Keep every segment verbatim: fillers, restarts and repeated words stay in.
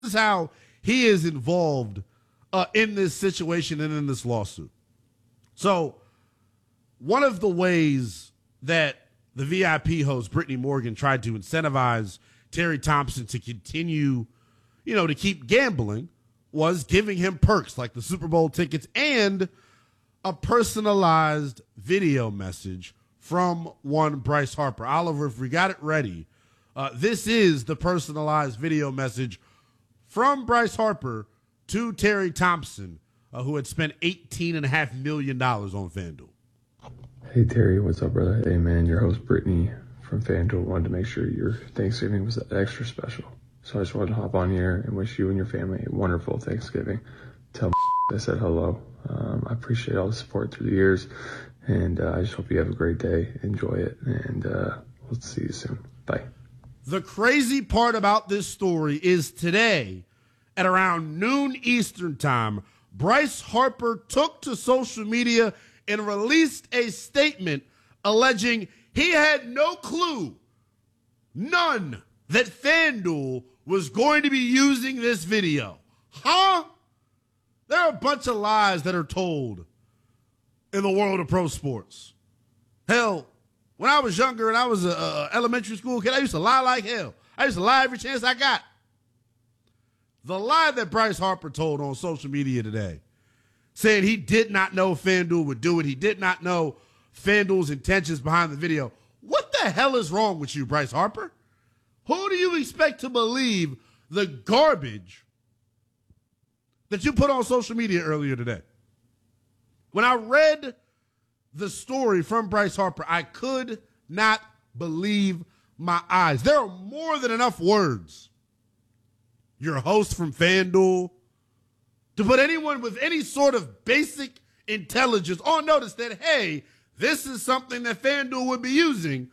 is how he is involved uh, in this situation and in this lawsuit. So one of the ways that the V I P host, Brittany Morgan, tried to incentivize Terry Thompson to continue, you know, to keep gambling was giving him perks like the Super Bowl tickets and a personalized video message from one Bryce Harper. Oliver, if we got it ready, uh, this is the personalized video message from Bryce Harper to Terry Thompson, uh, who had spent eighteen point five million dollars on FanDuel. Hey, Terry, what's up, brother? Hey, man, your host, Brittany from FanDuel, wanted to make sure your Thanksgiving was extra special. So I just wanted to hop on here and wish you and your family a wonderful Thanksgiving. Tell I said hello. Um, I appreciate all the support through the years, and uh, I just hope you have a great day. Enjoy it, and uh, we'll see you soon. Bye. The crazy part about this story is today, at around noon Eastern time, Bryce Harper took to social media and released a statement alleging he had no clue, none, that FanDuel was going to be using this video. Huh? There are a bunch of lies that are told in the world of pro sports. Hell, when I was younger and I was a, a elementary school kid, I used to lie like hell. I used to lie every chance I got. The lie that Bryce Harper told on social media today, saying he did not know FanDuel would do it. He did not know FanDuel's intentions behind the video. What the hell is wrong with you, Bryce Harper? Who do you expect to believe the garbage that you put on social media earlier today? When I read the story from Bryce Harper, I could not believe my eyes. There are more than enough words, your host from FanDuel, to put anyone with any sort of basic intelligence on notice that, hey, this is something that FanDuel would be using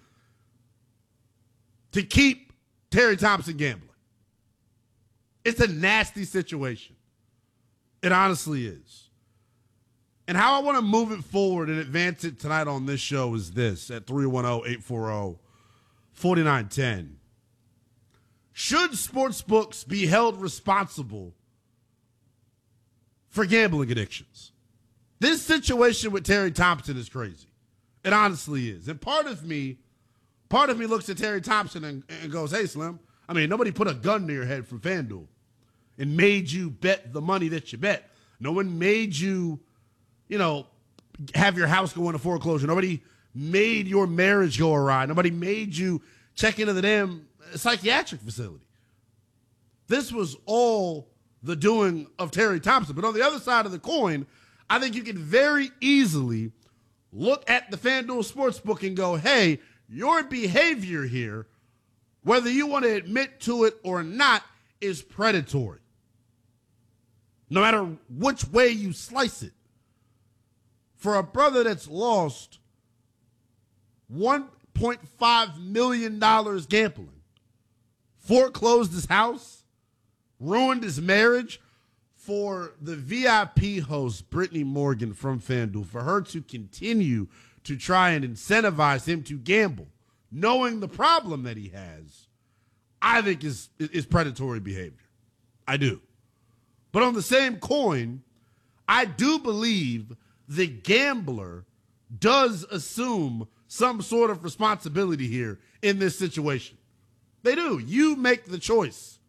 to keep Terry Thompson gambling. It's a nasty situation. It honestly is. And how I want to move it forward and advance it tonight on this show is this at three one zero, eight four zero, four nine one zero. Should sportsbooks be held responsible for gambling addictions? This situation with Terry Thompson is crazy. It honestly is. And part of me, part of me looks at Terry Thompson and, and goes, hey, Slim, I mean, nobody put a gun to your head from FanDuel and made you bet the money that you bet. No one made you, you know, have your house go into foreclosure. Nobody made your marriage go awry. Nobody made you check into the damn psychiatric facility. This was all the doing of Terry Thompson. But on the other side of the coin, I think you can very easily look at the FanDuel Sportsbook and go, hey, your behavior here, whether you want to admit to it or not, is predatory. No matter which way you slice it. For a brother that's lost one point five million dollars gambling, foreclosed his house, ruined his marriage, for the V I P host, Brittany Morgan from FanDuel, for her to continue to try and incentivize him to gamble, knowing the problem that he has, I think is, is predatory behavior. I do. But on the same coin, I do believe the gambler does assume some sort of responsibility here in this situation. They do. You make the choice.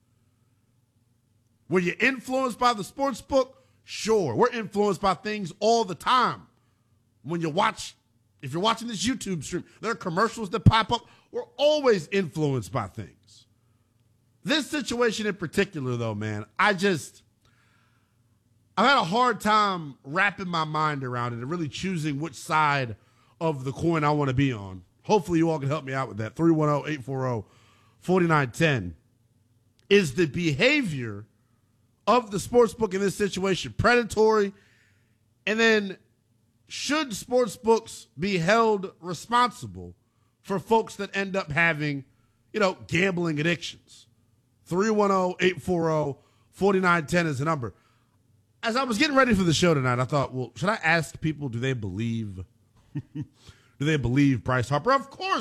Were you influenced by the sports book? Sure. We're influenced by things all the time. When you watch, if you're watching this YouTube stream, there are commercials that pop up. We're always influenced by things. This situation in particular, though, man, I just, I've had a hard time wrapping my mind around it and really choosing which side of the coin I want to be on. Hopefully you all can help me out with that. three one zero, eight four zero, four nine one zero. Is the behavior of the sportsbook in this situation predatory? And then should sportsbooks be held responsible for folks that end up having, you know, gambling addictions? three one zero, eight four zero, four nine one zero is the number. As I was getting ready for the show tonight, I thought, well, should I ask people, do they believe, do they believe Bryce Harper? Of course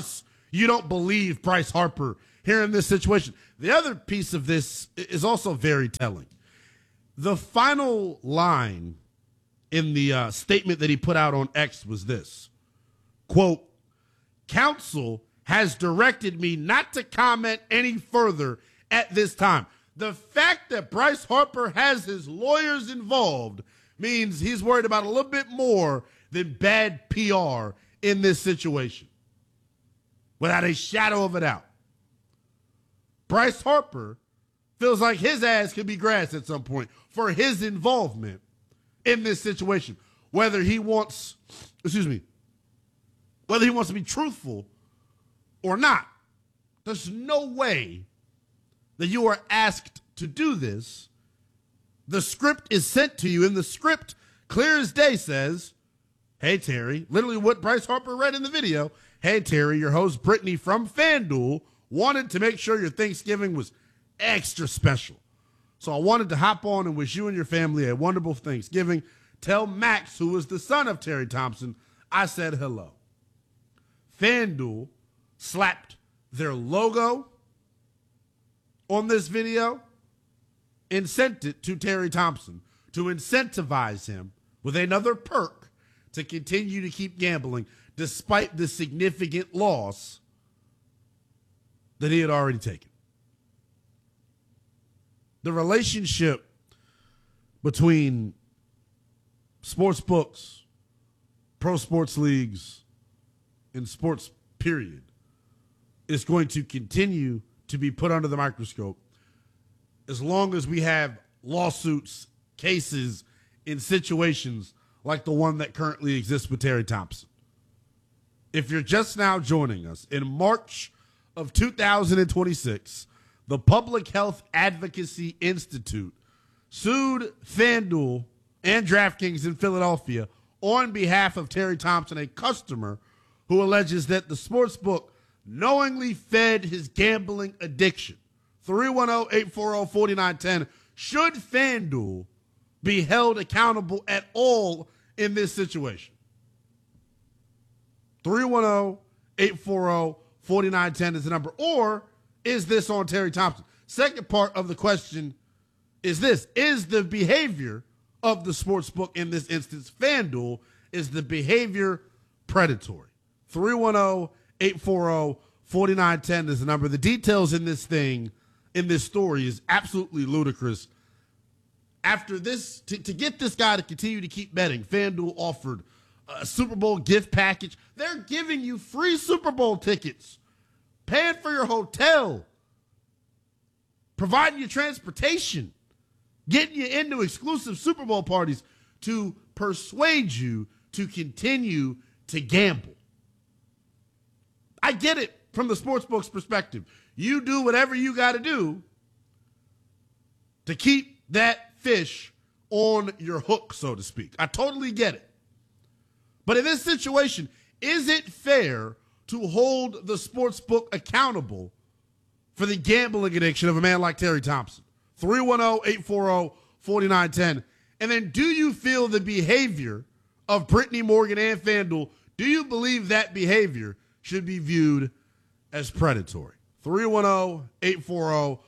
You don't believe Bryce Harper here in this situation. The other piece of this is also very telling. The final line in the uh, statement that he put out on X was this, quote, "Counsel has directed me not to comment any further at this time." The fact that Bryce Harper has his lawyers involved means he's worried about a little bit more than bad P R in this situation. Without a shadow of a doubt. Bryce Harper feels like his ass could be grass at some point for his involvement in this situation. Whether he wants, excuse me, whether he wants to be truthful or not. There's no way that you are asked to do this. The script is sent to you, and the script, clear as day, says, "Hey, Terry," literally what Bryce Harper read in the video, "Hey, Terry, your host Brittany from FanDuel wanted to make sure your Thanksgiving was extra special. So I wanted to hop on and wish you and your family a wonderful Thanksgiving. Tell Max, who is the son of Terry Thompson, I said hello." FanDuel slapped their logo on this video and sent it to Terry Thompson to incentivize him with another perk to continue to keep gambling despite the significant loss that he had already taken. The relationship between sports books, pro sports leagues, and sports period is going to continue to be put under the microscope as long as we have lawsuits, cases, in situations like the one that currently exists with Terry Thompson. If you're just now joining us, in March of two thousand twenty-six, the Public Health Advocacy Institute sued FanDuel and DraftKings in Philadelphia on behalf of Terry Thompson, a customer who alleges that the sportsbook knowingly fed his gambling addiction. three one zero, eight four zero, four nine one zero. Should FanDuel be held accountable at all in this situation? three one zero, eight four zero, four nine one zero is the number. Or is this on Terry Thompson? Second part of the question is this. Is the behavior of the sportsbook, in this instance FanDuel, is the behavior predatory? three one zero, eight four zero, four nine one zero is the number. The details in this thing, in this story, is absolutely ludicrous. After this, to, to get this guy to continue to keep betting, FanDuel offered a Super Bowl gift package. They're giving you free Super Bowl tickets, paying for your hotel, providing you transportation, getting you into exclusive Super Bowl parties to persuade you to continue to gamble. I get it from the sportsbook's perspective. You do whatever you got to do to keep that fish on your hook, so to speak. I totally get it. But in this situation, is it fair to hold the sportsbook accountable for the gambling addiction of a man like Terry Thompson? three one zero, eight four zero, four nine one zero. And then, do you feel the behavior of Brittany Morgan and FanDuel, do you believe that behavior should be viewed as predatory? three one zero, eight four zero,